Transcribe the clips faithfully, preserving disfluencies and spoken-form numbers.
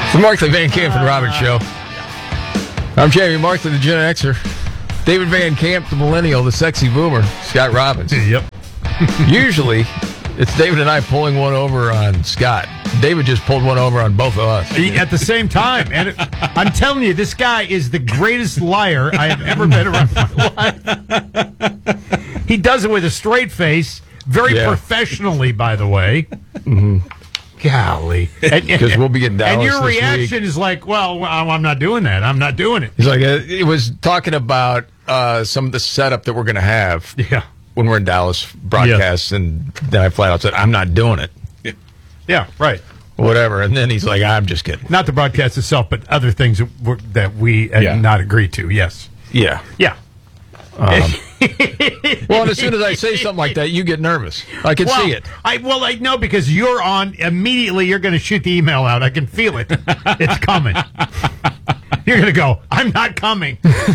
The Markley, Van Camp, and Roberts Show. I'm Jamie Markley, the Gen Xer. David Van Camp, the Millennial, the Sexy Boomer. Scott Robbins. Yep. Usually, it's David and I pulling one over on Scott. David just pulled one over on both of us. At the same time. And it, I'm telling you, this guy is the greatest liar I have ever been around in my life. He does it with a straight face, very Yeah. professionally, by the way. Mm-hmm. Golly. Because we'll be getting Dallas And your this reaction week. is like, well, I'm not doing that. I'm not doing it. He's like, uh, it was talking about uh, some of the setup that we're going to have Yeah. when we're in Dallas broadcasts, and then I flat out said, I'm not doing it. Yeah, right. Whatever. And then he's like, I'm just kidding. Not the broadcast itself, but other things that, were, that we had Yeah. not agreed to. Yes. Yeah. Yeah. Um, well, and as soon as I say something like that, you get nervous. I can well, see it. I well, I know because you're on immediately. You're going to shoot the email out. I can feel it. It's coming. You're going to go. I'm not coming.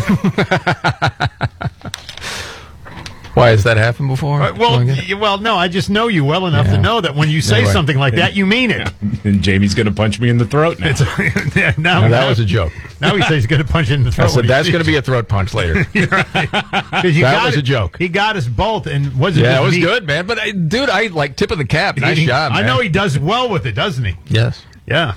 Why has that happened before? Uh, well, y- well, no. I just know you well enough Yeah. to know that when you say Anyway. something like that, you mean it. And Jamie's going to punch me in the throat now. It's, now, No, that was a joke. Now he says he's going to punch you in the throat. I said when he that's sees going to be you. a throat punch later. You're right. 'Cause you That got was it- a joke. He got us both, and was it? Yeah, it just was me? good, man. But I, dude, I like tip of the cap. Nice He- job, I man. know he does well with it, doesn't he? Yes. Yeah.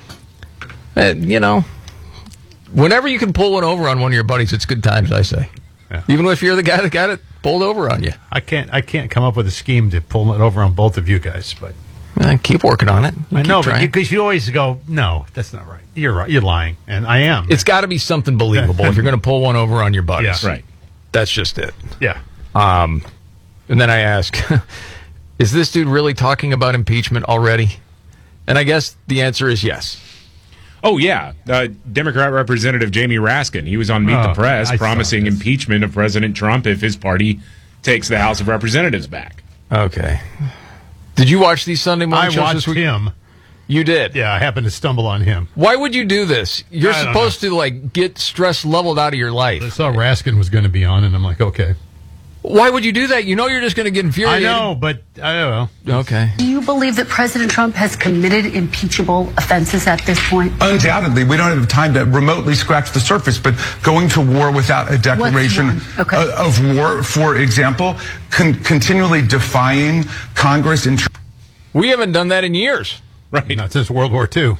Uh, you know, whenever you can pull one over on one of your buddies, it's good times. I say, Yeah. even if you're the guy that got it pulled over on you, I can't. I can't come up with a scheme to pull it over on both of you guys, but uh, keep working on it. I Keep know, but trying. because you, you always go, no, that's not right. You're right. You're lying, and I am. It's got to be something believable if you're going to pull one over on your buddies. Yeah. Right. That's just it. yeah. Um, and then I ask, is this dude really talking about impeachment already? And I guess the answer is yes. Oh, yeah. Uh, Democrat Representative Jamie Raskin, he was on Meet Oh, the Press I saw promising this. impeachment of President Trump if his party takes the House of Representatives back. Okay. Did you watch these Sunday morning I shows this watched week? him. You did? Yeah, I happened to stumble on him. Why would you do this? You're I don't supposed to, like, get stress leveled out of your I life. saw Raskin was going to be on, and I'm like, okay. Why would you do that? You know you're just going to get I infuriated. know, but I don't know. Okay. Do you believe that President Trump has committed impeachable offenses at this point? Undoubtedly, we don't have time to remotely scratch the surface, but going to war without a declaration one? Okay. uh, of war, for example, con- continually defying Congress in terms We haven't done that in years. Right. Not since World War Two.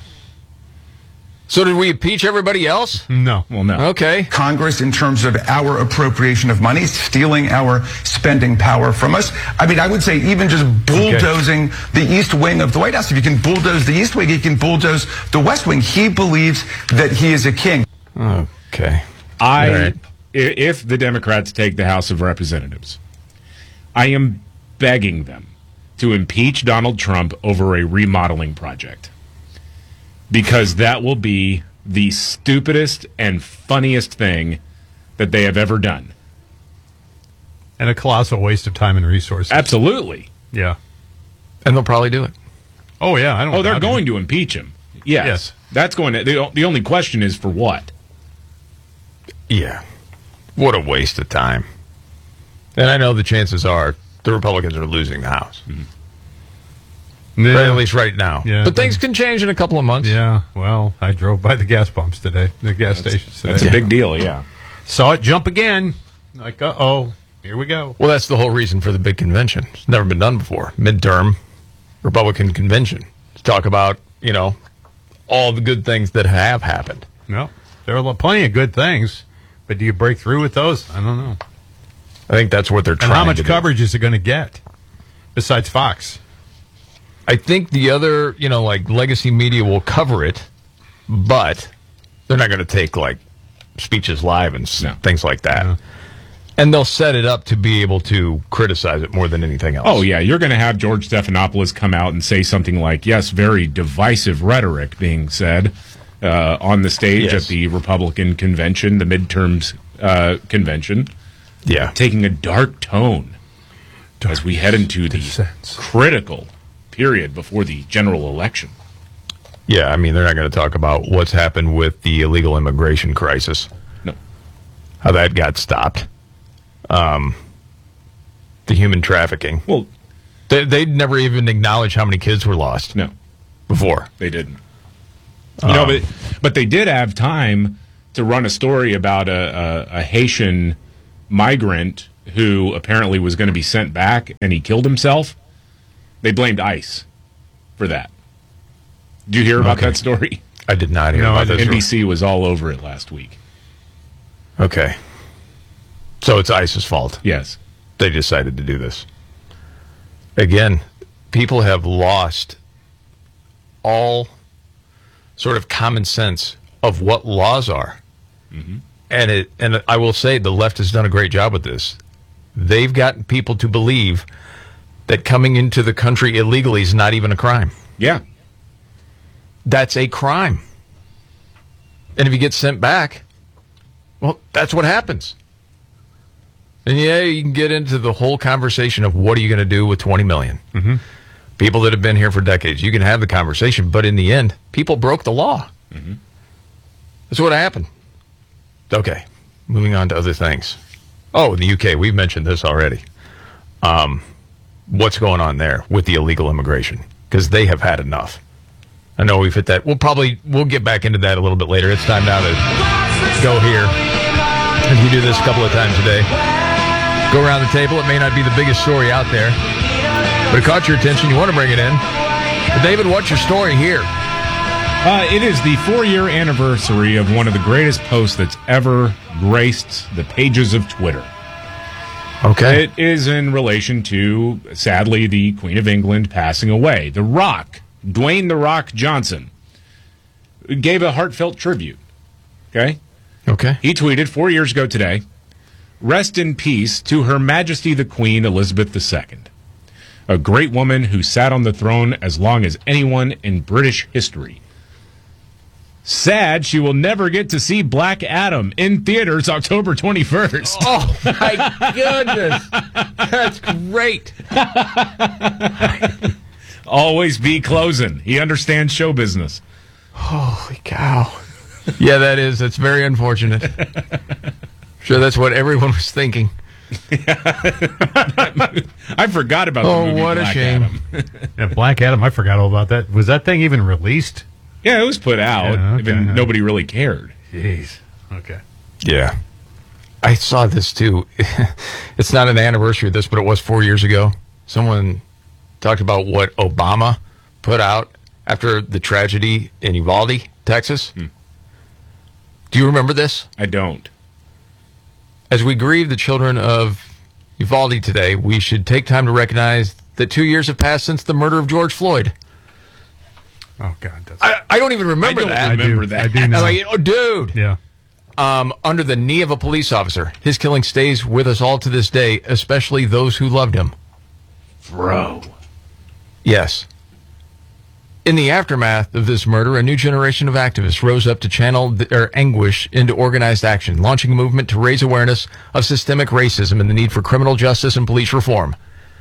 So did we impeach everybody else? No. Well, no. Okay. Congress in terms of our appropriation of money, stealing our spending power from us. I mean, I would say even just bulldozing the East Wing of the White House. If you can bulldoze the East Wing, you can bulldoze the West Wing. He believes that he is a king. Okay. I, All right. i- if the Democrats take the House of Representatives, I am begging them to impeach Donald Trump over a remodeling project. Because that will be the stupidest and funniest thing that they have ever done. And a colossal waste of time and resources. Absolutely. Yeah. And they'll probably do it. Oh, yeah. I don't Oh, they're doubt it. going to impeach him. Yes. Yes. That's going to. The, the only question is for what? Yeah. What a waste of time. And I know the chances are the Republicans are losing the House. Yeah. Right, at least right now. Yeah. But things can change in a couple of months. Yeah, well, I drove by the gas pumps today, the gas stations today. That's a big deal, yeah. Saw it jump again. Like, uh-oh, here we go. Well, that's the whole reason for the big convention. It's never been done before. Midterm Republican convention. To talk about, you know, all the good things that have happened. No, there are plenty of good things, but do you break through with those? I don't know. I think that's what they're And trying how much to do. coverage is it going to get besides Fox? I think the other, you know, like legacy media will cover it, but they're not going to take like speeches live and s No. things like that. No. And they'll set it up to be able to criticize it more than anything else. Oh, yeah. You're going to have George Stephanopoulos come out and say something like, yes, very divisive rhetoric being said uh, on the stage Yes. at the Republican convention, the midterms uh, convention, Yeah. taking a dark tone as we head into the Dissents. critical period before the general election. Yeah, I mean, they're not going to talk about what's happened with the illegal immigration crisis, No. how that got stopped, um, the human trafficking. Well, They, they'd never even acknowledge how many kids were lost no, before. they didn't. You know, but but they did have time to run a story about a, a, a Haitian migrant who apparently was going to be sent back and he killed himself. They blamed ICE for that. Did you hear about Okay. that story? I did not hear No, I about this. N B C was all over it last week. Okay. So it's ICE's fault. Yes. They decided to do this. Again, people have lost all sort of common sense of what laws are. Mm-hmm. And it and I will say the left has done a great job with this. They've gotten people to believe that coming into the country illegally is not even a crime. Yeah. That's a crime. And if you get sent back, well, that's what happens. And yeah, you can get into the whole conversation of what are you going to do with twenty million Mm-hmm. people that have been here for decades. You can have the conversation, but in the end, people broke the law. Mm-hmm. That's what happened. Okay, moving on to other things. Oh, in the U K, we've mentioned this already. Um, what's going on there with the illegal immigration? Because they have had enough. I know we've hit that. We'll probably we'll get back into that a little bit later. It's time now to go here. As we do this a couple of times a day. Go around the table. It may not be the biggest story out there, but it caught your attention. You want to bring it in. David, what's your story here? Uh, it is the four-year anniversary of one of the greatest posts that's ever graced the pages of Twitter. Okay. It is in relation to, sadly, the Queen of England passing away. The Rock, Dwayne The Rock Johnson, gave a heartfelt tribute. Okay? Okay. He tweeted four years ago today, "Rest in peace to Her Majesty the Queen Elizabeth the Second, a great woman who sat on the throne as long as anyone in British history. Sad she will never get to see Black Adam in theaters October twenty-first. Oh, my goodness. That's great. Always be closing. He understands show business. Holy cow. Yeah, that is. That's very unfortunate. Sure, that's what everyone was thinking. I forgot about Oh, the movie what a Black shame. Adam. Yeah, Black Adam, I forgot all about that. Was that thing even released? Yeah, it was put out, Yeah, okay. but nobody really cared. Jeez. Okay. Yeah. I saw this too. It's not an anniversary of this, but it was four years ago. Someone talked about what Obama put out after the tragedy in Uvalde, Texas. Hmm. Do you remember this? I don't. As we grieve the children of Uvalde today, we should take time to recognize that two years have passed since the murder of George Floyd. Oh, God. That's, I, I don't even remember I don't that. remember I do, that. I do I'm know. like, oh, dude. Yeah. Um, under the knee of a police officer. His killing stays with us all to this day, especially those who loved him. Bro. Yes. In the aftermath of this murder, a new generation of activists rose up to channel their anguish into organized action, launching a movement to raise awareness of systemic racism and the need for criminal justice and police reform.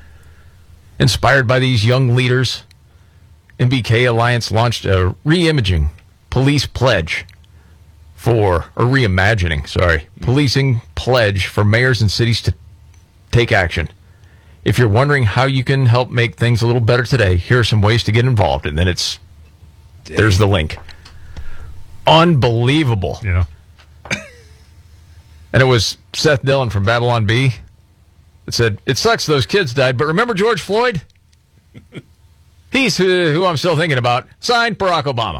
Inspired by these young leaders, M B K Alliance launched a re-imaging police pledge for, or reimagining, sorry, policing pledge for mayors and cities to take action. If you're wondering how you can help make things a little better today, here are some ways to get involved. And then it's, there's the link. Unbelievable. Yeah. And it was Seth Dillon from Babylon Bee that said, it sucks those kids died, but remember George Floyd? He's who, who I'm still thinking about. Signed, Barack Obama.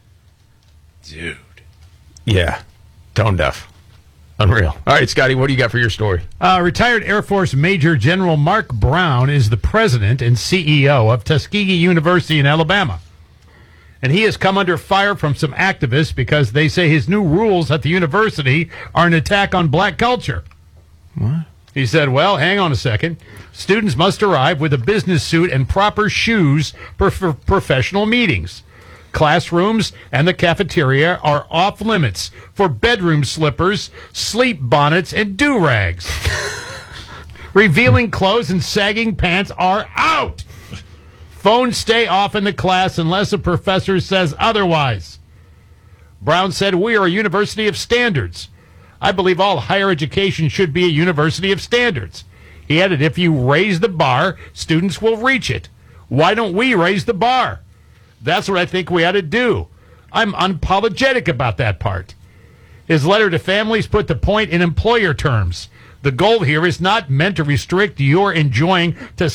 Dude. Yeah. Tone deaf. Unreal. All right, Scotty, what do you got for your story? Uh, retired Air Force Major General Mark Brown is the president and C E O of Tuskegee University in Alabama. And he has come under fire from some activists because they say his new rules at the university are an attack on black culture. What? He said, well, hang on a second. Students must arrive with a business suit and proper shoes for, for professional meetings. Classrooms and the cafeteria are off limits for bedroom slippers, sleep bonnets, and do-rags. Revealing clothes and sagging pants are out. Phones stay off in the class unless a professor says otherwise. Brown said, we are a university of standards. I believe all higher education should be a university of standards. He added, if you raise the bar, students will reach it. Why don't we raise the bar? That's what I think we ought to do. I'm unapologetic about that part. His letter to families put the point in employer terms. The goal here is not meant to restrict your enjoying to